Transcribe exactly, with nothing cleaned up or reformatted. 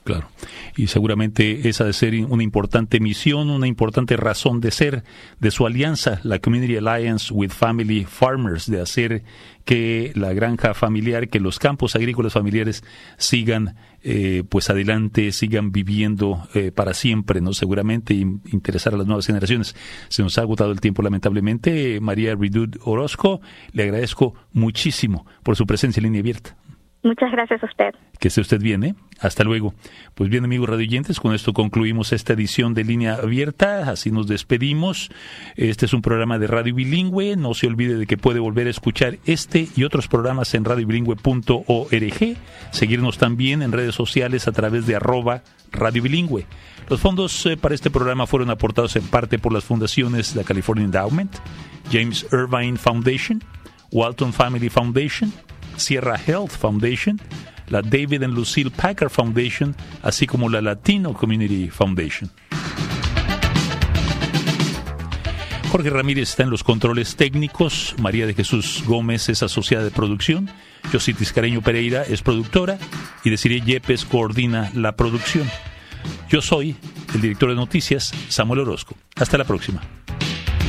Claro, y seguramente esa de ser una importante misión, una importante razón de ser de su alianza, la Community Alliance with Family Farmers, de hacer que la granja familiar, que los campos agrícolas familiares sigan eh, pues adelante, sigan viviendo eh, para siempre, ¿no? Seguramente interesar a las nuevas generaciones. Se nos ha agotado el tiempo, lamentablemente. María Redud Orozco, le agradezco muchísimo por su presencia en Línea Abierta. Muchas gracias a usted. Que esté usted bien, ¿eh? Hasta luego. Pues bien, amigos radioyentes, con esto concluimos esta edición de Línea Abierta. Así nos despedimos. Este es un programa de Radio Bilingüe. No se olvide de que puede volver a escuchar este y otros programas en radio bilingüe punto org. Seguirnos también en redes sociales a través de arroba Radio Bilingüe. Los fondos eh, para este programa fueron aportados en parte por las fundaciones la California Endowment, James Irvine Foundation, Walton Family Foundation, Sierra Health Foundation, la David and Lucille Packard Foundation, así como la Latino Community Foundation. Jorge Ramírez está en los controles técnicos, María de Jesús Gómez es asociada de producción, José Tiscareño Pereira es productora y Desiree Yepes coordina la producción. Yo soy el director de noticias, Samuel Orozco. Hasta la próxima.